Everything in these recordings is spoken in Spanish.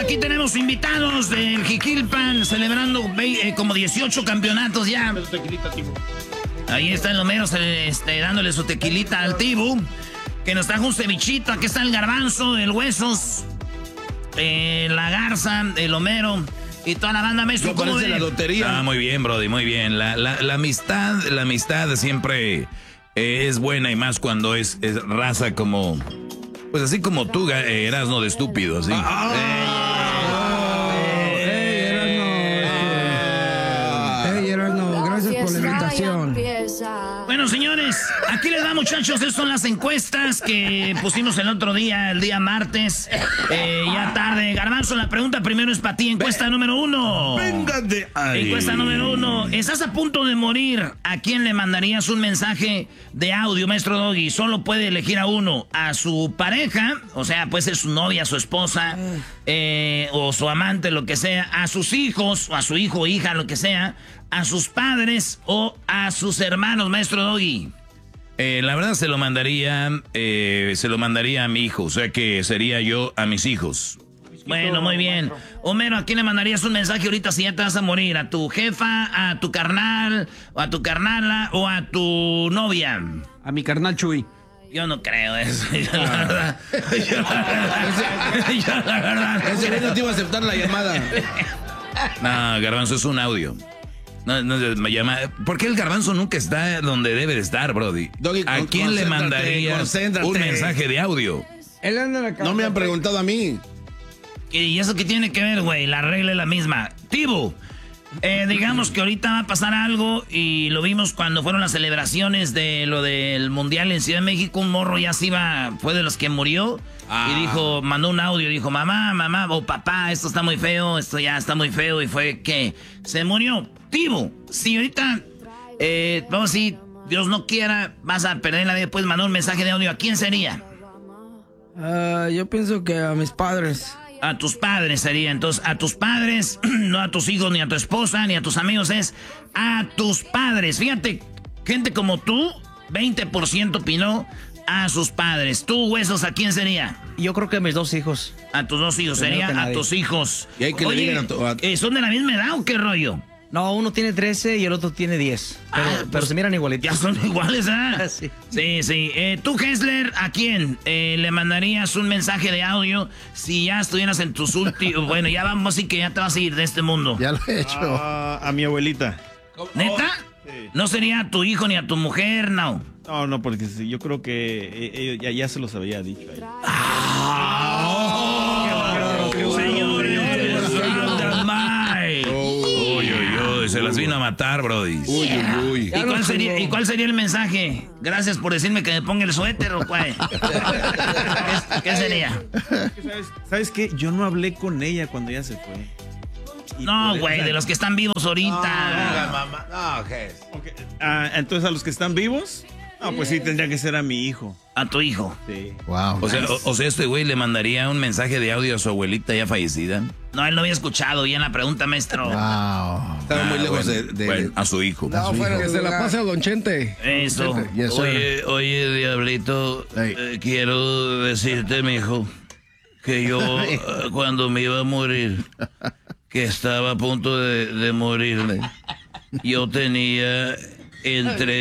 aquí tenemos invitados del Jiquilpan celebrando como 18 campeonatos ya. Ahí está el Homero dándole su tequilita al Tibu, que nos trajo un cevichito. Aquí está el Garbanzo, el Huesos, la Garza, el Homero y toda la banda. Maestro, ¿cómo ves? La lotería. Ah, muy bien, Brody, muy bien. La amistad siempre es buena, y más cuando es raza como... Pues así como tú, Erasno, de estúpido, ¿sí? Erasno, gracias por la invitación. Bueno, señores, aquí les va, muchachos. Estas son las encuestas que pusimos el otro día, el día martes. Ya tarde. Garbanzo, la pregunta primero es para ti. Encuesta número 1. Venga de ahí. Encuesta número 1. ¿Estás a punto de morir? ¿A quién le mandarías un mensaje de audio, maestro Doggy? Solo puede elegir a uno. A su pareja, o sea, puede ser su novia, su esposa, o su amante, lo que sea. A sus hijos, o a su hijo o hija, lo que sea. A sus padres o a sus hermanos, maestro Doggy. La verdad se lo mandaría a mi hijo, o sea que sería yo a mis hijos. Bueno, muy bien. Homero, ¿a quién le mandarías un mensaje ahorita si ya te vas a morir? ¿A tu jefa, a tu carnal, o a tu carnala, o a tu novia? A mi carnal Chuy. Yo no creo eso. Yo la verdad. Ese güey no te iba a aceptar la llamada. No, Garbanzo, es un audio. No, me llama. ¿Por qué el Garbanzo nunca está donde debe de estar, Brody? Doggy, ¿A quién le mandarías un mensaje de audio? Él anda en la casa. No me han preguntado a mí. ¿Y eso qué tiene que ver, güey? La regla es la misma. Tibu, digamos que ahorita va a pasar algo y lo vimos cuando fueron las celebraciones de lo del Mundial en Ciudad de México. Un morro ya se iba, fue de los que murió. Y dijo, mandó un audio, dijo, mamá, o papá, esto está muy feo, esto ya está muy feo. Y fue que se murió. Tibu, si ahorita, vamos a decir, Dios no quiera, vas a perder la vida, puedes mandar un mensaje de audio. ¿A quién sería? Yo pienso que a mis padres. A tus padres sería. Entonces, a tus padres, no a tus hijos, ni a tu esposa, ni a tus amigos, es a tus padres. Fíjate, gente como tú, 20% opinó a sus padres. ¿Tú, Huesos, a quién sería? Yo creo que a mis dos hijos. A tus dos hijos, Primero sería que a tus hijos. Y hay que Oye, le digan ¿son de la misma edad o qué rollo? No, uno tiene 13 y el otro tiene 10. Pero Pues, se miran igualitos. Ya son iguales, ¿ah? Sí. Sí. Tú, Hessler, ¿a quién le mandarías un mensaje de audio si ya estuvieras en tus últimos... Bueno, ya vamos, así que ya te vas a ir de este mundo. Ya lo he hecho. A mi abuelita. ¿Neta? Sí. ¿No sería a tu hijo ni a tu mujer? No. No, porque sí, yo creo que ya se los había dicho a ella. Señores, se las vino a matar, Brody. Uy. ¿Y cuál sería el mensaje? Gracias por decirme que me ponga el suéter, ¿o cuál? ¿Qué sería? ¿Sabes qué? Yo no hablé con ella cuando ella se fue. No, güey, de los que están vivos ahorita. Okay. Entonces, a los que están vivos, pues sí, tendría que ser a mi hijo. A tu hijo. Sí. Wow. O sea, este güey le mandaría un mensaje de audio a su abuelita ya fallecida. No, él no había escuchado bien la pregunta, maestro. Wow. Estaba muy lejos bueno, a su hijo. No, fuera Que se la pase a Don Chente. Eso. Yes, sir. Oye, Diablito, Hey. quiero decirte, mijo, que yo cuando me iba a morir, que estaba a punto de morirme, yo tenía entre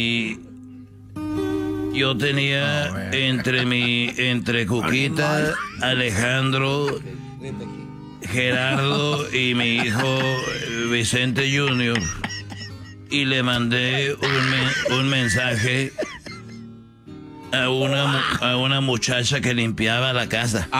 Cuquita, Alejandro, Gerardo y mi hijo Vicente Junior, y le mandé un mensaje a una muchacha que limpiaba la casa.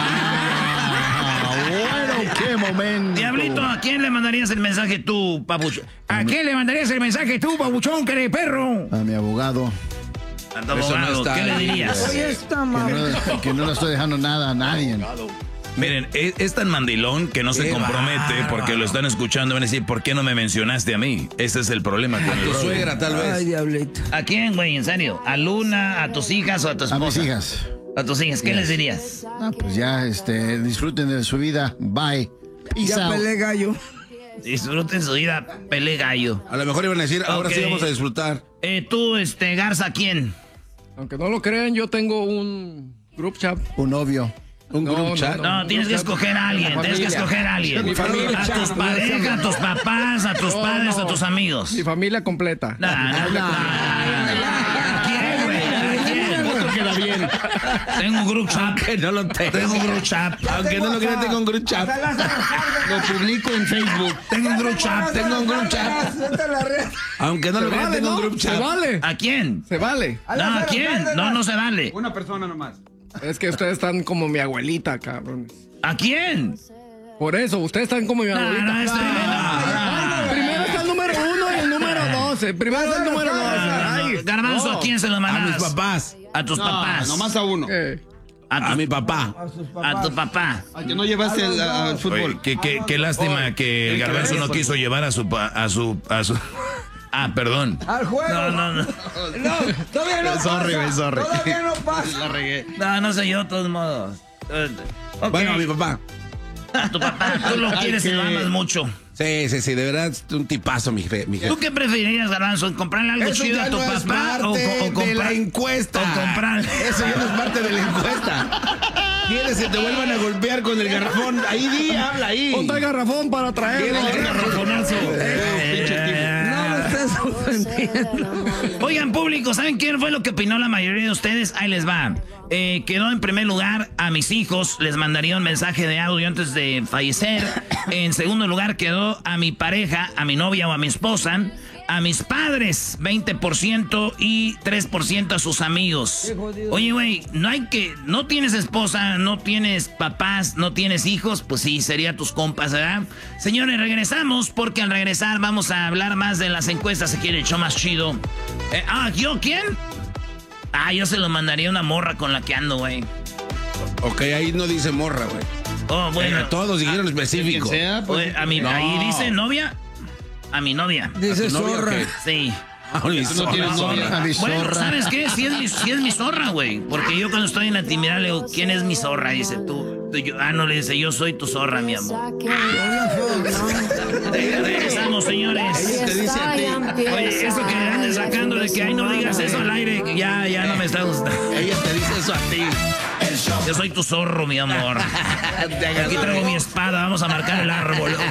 Bueno, qué momento. Diablito, ¿a quién le mandarías el mensaje tú, papucho? ¿A quién le mandarías el mensaje tú, papuchón, que de perro? A mi abogado. A tu abogado, ¿qué le dirías? Oye, esta madre. Que no le estoy dejando nada a nadie. Miren, es tan mandilón que no se compromete porque lo están escuchando. Van a decir, ¿por qué no me mencionaste a mí? Ese es el problema con Tu suegra, tal Ay, vez. diablito. ¿A quién, güey? ¿En serio? ¿A Luna, a tus hijas o a tu A esposa? mis hijas. A tus hijas, ¿qué les dirías? Pues ya, disfruten de su vida. Bye. Peace Ya out. peleé gallo. Disfruten su vida, pele gallo. A lo mejor iban a decir, ahora Ok. sí vamos a disfrutar. Tú, Garza, ¿a quién? Aunque no lo crean, yo tengo un group chat. Un novio. Un group chat. No, tienes que escoger a alguien. Tienes que escoger a alguien. Mi familia. A tus parejas, a tus papás, a tus padres, a tus amigos. Mi familia completa. ¿A quién, güey? ¿A quién? Otro queda bien. Tengo un group chat. Que no lo tengo. Tengo un group chat. Aunque no lo crea, tengo un group chat. Lo publico en Facebook. Tengo un group chat. Tengo un group chat. Aunque no lo crea, tengo un group Se chat. vale. ¿A quién? Se vale. No, ¿a quién? No, no se vale. Una persona nomás. Es que ustedes están como mi abuelita, cabrones. ¿A quién? Por eso, ustedes están como mi No, abuelita. no, no. Primero está el número 1 y el número 12. Primero el número 12. Garbanzo, ¿a quién se lo A mis mandas? papás. A tus papás. Nomás a uno. A mi papá. A tu papá. Al que no llevaste al fútbol. Oye, qué lástima que el Garbanzo no quiso llevar a su... Ah, perdón. No. Todavía no Sorry, güey, sorry. Todavía no pasa. La regué. No sé yo, de todos modos. Ok. Bueno, a mi papá. A tu papá. Tú lo quieres y lo amas mucho. Sí, de verdad, es un tipazo, mi jefe. ¿Tú qué preferirías, Garbanzo? ¿Comprarle algo Eso chido ya a tu no es papá parte de comprar la encuesta. O comprar? Eso ya no es parte de la encuesta. ¿Quieres que te vuelvan a golpear con el garrafón? Ahí habla ahí. Ponte el garrafón para traerlo. ¿Quieres el garrafonazo? No me estés ofendiendo. Oigan, público, ¿saben quién fue lo que opinó la mayoría de ustedes? Ahí les va. Quedó en primer lugar a mis hijos, les mandaría un mensaje de audio antes de fallecer. En segundo lugar quedó a mi pareja, a mi novia o a mi esposa. A mis padres, 20% y 3% a sus amigos. Oye, güey, no tienes esposa, no tienes papás, no tienes hijos, pues sí, sería tus compas, ¿verdad? Señores, regresamos porque al regresar vamos a hablar más de las encuestas, se quiere el show más chido. ¿Yo quién? Yo se lo mandaría a una morra con la que ando, güey. Ok, ahí no dice morra, güey. Oh, bueno. Todos dijeron específico. Oye, ahí dice novia. A mi novia. Dice zorra. Sí. no tienes novia. A mi Bueno, zorra. ¿sabes qué? Sí es mi zorra, güey. Porque yo cuando estoy en la intimidad le digo, ¿quién es mi zorra? Dice tú. No, le dice, yo soy tu zorra, mi amor. Regresamos, señores. Te dice a ti. Oye, eso que le andes sacando de que, ay, no digas eso al aire, que ya no me está gustando. Ella te dice eso a ti. Yo soy tu zorro, mi amor. Aquí traigo mi espada, vamos a marcar el árbol.